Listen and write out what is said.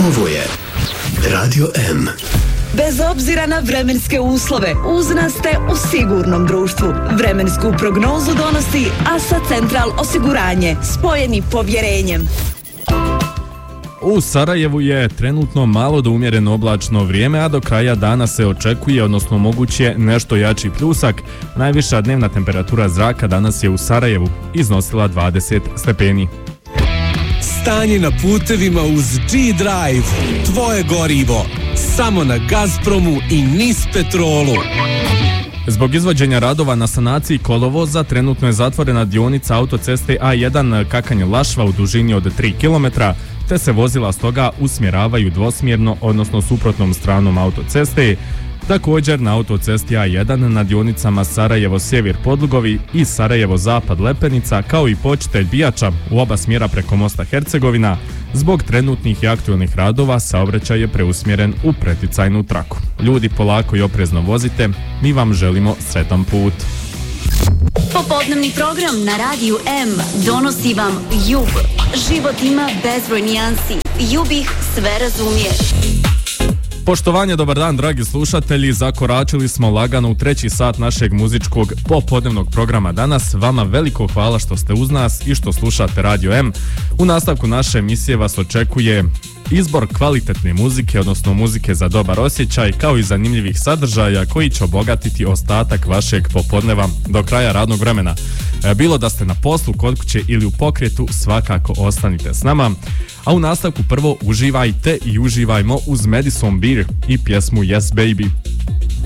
Ovo je Radio M. Bez obzira na vremenske uslove, uz nas ste u sigurnom društvu. Vremensku prognozu donosi ASA Central osiguranje, spojeni povjerenjem. U Sarajevu je trenutno malo do umjereno oblačno vrijeme, a do kraja dana se očekuje, odnosno moguće nešto jači pljusak. Najviša dnevna temperatura zraka danas je u Sarajevu iznosila 20 stepeni. Stanje na putevima uz G-Drive, tvoje gorivo, samo na Gazpromu i NIS Petrolu. Zbog izvođenja radova na sanaciji kolovoza trenutno je zatvorena dionica autoceste A1 Kakanje-Lašva u dužini od 3 km, te se vozila stoga usmjeravaju dvosmjerno, odnosno suprotnom stranom autoceste. Također na autocesti A1 na dionicama Sarajevo-Sjevir Podlugovi i Sarajevo-Zapad Lepenica, kao i Počitelj Bijača u oba smjera preko mosta Hercegovina, zbog trenutnih i aktualnih radova saobraćaj je preusmjeren u preticajnu traku. Ljudi, polako i oprezno vozite, mi vam želimo sretan put. Popodnevni program na Radiju M donosi vam JUB. Život ima bezbroj nijansi. JUB ih sve razumije. Poštovanje, dobar dan dragi slušatelji, zakoračili smo lagano u treći sat našeg muzičkog popodnevnog programa danas. Vama veliko hvala što ste uz nas i što slušate Radio M. U nastavku naše emisije vas očekuje izbor kvalitetne muzike, odnosno muzike za dobar osjećaj, kao i zanimljivih sadržaja koji će obogatiti ostatak vašeg popodneva do kraja radnog vremena. Bilo da ste na poslu, kod kuće ili u pokretu, svakako ostanite s nama. A u nastavku prvo uživajte i uživajmo uz Madison Beer i pjesmu Yes Baby.